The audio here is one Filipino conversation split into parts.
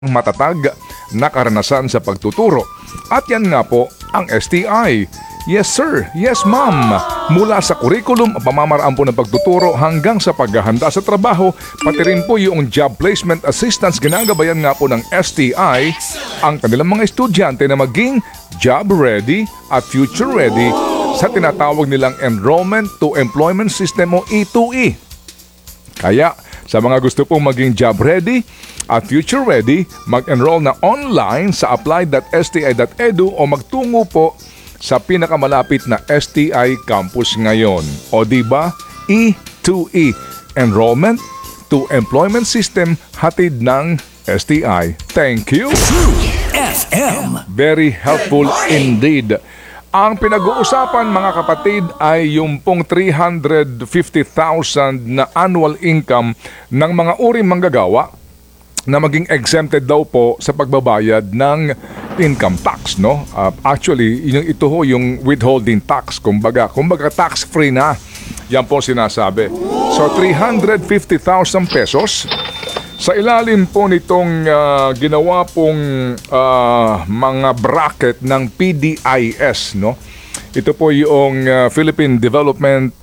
matatag na karanasan sa pagtuturo. At yan nga po ang STI. Yes sir, yes ma'am. Mula sa curriculum, pamamaraan po ng pagtuturo hanggang sa paghahanda sa trabaho, pati rin po yung job placement assistance, ginagabayan nga po ng STI ang kanilang mga estudyante na maging job ready at future ready sa tinatawag nilang Enrollment to Employment System o E2E. Kaya sa mga gusto pong maging job ready at future ready, mag-enroll na online sa apply.sti.edu o magtungo po sa pinakamalapit na STI campus ngayon. O diba? E2E, Enrollment to Employment System, hatid ng STI. Thank you. True FM. Very helpful indeed. Ang pinag-uusapan mga kapatid ay yung pong 350,000 na annual income ng mga uring manggagawa na maging exempted daw po sa pagbabayad ng income tax, no? Actually, ito ho yung withholding tax, kumbaga tax-free na. Yan po sinasabi. So 350,000 pesos. Sa ilalim po nitong ginawa pong mga bracket ng PDIS, no? Ito po yung Philippine Development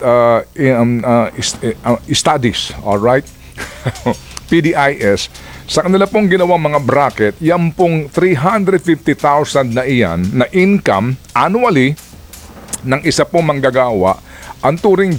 Studies, all right? PDIS. Sa kanila pong ginawang mga bracket, yan pong 350,000 na iyan na income annually ng isa pong manggagawa, ang turing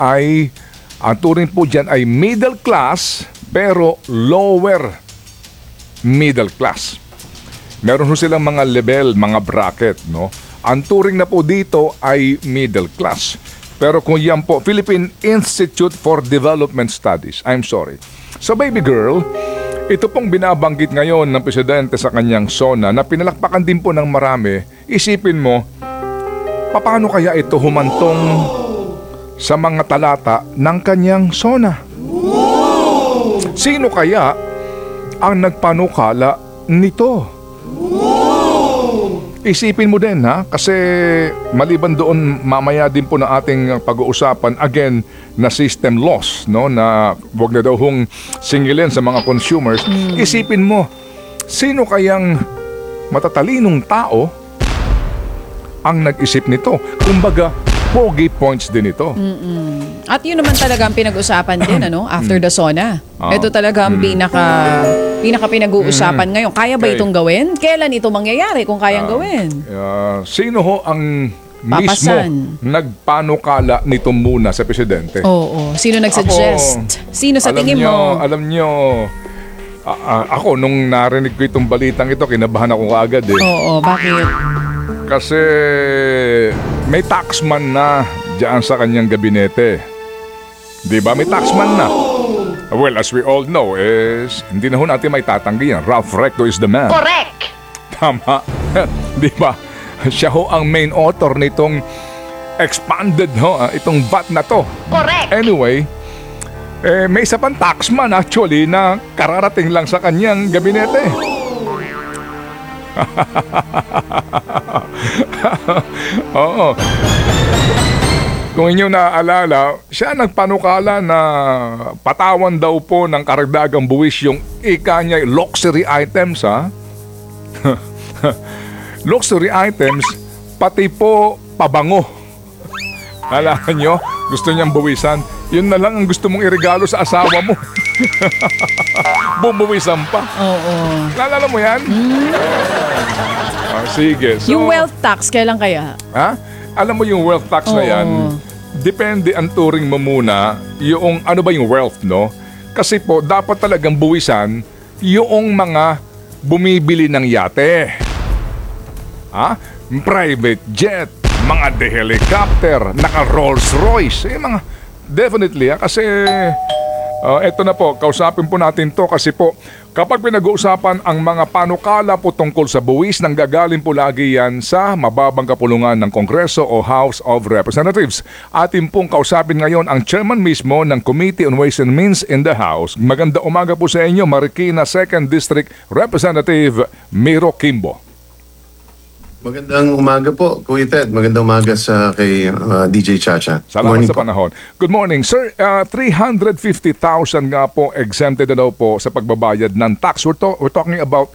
po dyan ay middle class pero lower middle class. Meron ho silang mga level, mga bracket, no? Ang turing na po dito ay middle class. Pero kung yan po, Philippine Institute for Development Studies. I'm sorry. So baby girl, ito pong binabanggit ngayon ng presidente sa kanyang SONA na pinalakpakan din po ng marami. Isipin mo, paano kaya ito humantong sa mga talata ng kanyang SONA? Sino kaya ang nagpanukala nito? Isipin mo din ha, kasi maliban doon mamaya din po na ating pag-uusapan again na system loss, no, na wag na daw hong singilin sa mga consumers. Isipin mo, sino kayang matatalinong tao ang nag-isip nito? Kumbaga, pogi points din ito. At yun naman talaga ang pinag-usapan din, ano, after the SONA. Ito talaga ang pinaka pinag-uusapan ngayon. Kaya ba itong gawin? Kailan ito mangyayari kung kayang gawin? Sino ho ang Papasan. mismo nagpanukala nito muna sa presidente? Oo. Sino nag-suggest? Sino sa tingin mo? Alam nyo, ako nung narinig ko itong balitang ito, kinabahan ako kaagad eh. Oo, bakit? Kasi may taxman na diyan sa kanyang gabinete. Di ba? May taxman na. Well, as we all know, hindi na ho natin may tatanggi yan. Ralph Recto is the man. Correct. Tama. Di ba? Siya ho ang main author nitong expanded itong VAT na to. Correct. Anyway, may isa pang taxman actually na kararating lang sa kanyang gabinete. Oo. Kung inyong naaalala, siya nagpanukala na patawan daw po ng karagdagang buwis yung ika niya, luxury items, ha? Luxury items, pati po pabango. Alam nyo, gusto niyang buwisan. Yun na lang ang gusto mong iregalo sa asawa mo. Bumuwisan pa. Oo. Naalala mo yan? Sige. So, Yung wealth tax, kailan kaya? ha? Alam mo yung wealth tax na yan, depende ang turing mo muna yung ano ba yung wealth, no? Kasi po, dapat talagang buwisan yung mga bumibili ng yate. Ha? Private jet, mga de-helicopter, naka Rolls Royce, mga definitely kasi eto na po, kausapin po natin to kasi po kapag pinag-uusapan ang mga panukala po tungkol sa buwis, nanggagaling po lagi yan sa mababang kapulungan ng Kongreso o House of Representatives. Atin pong kausapin ngayon ang chairman mismo ng Committee on Ways and Means in the House. Maganda umaga po sa inyo, Marikina 2nd District Representative Miro Kimbo. Magandang umaga po, Kuya Ted. Magandang umaga sa kay DJ Chacha. Salamat Morning sa po. panahon. Good morning, sir. 350,000 nga po exempted na daw po sa pagbabayad ng tax. We're talking about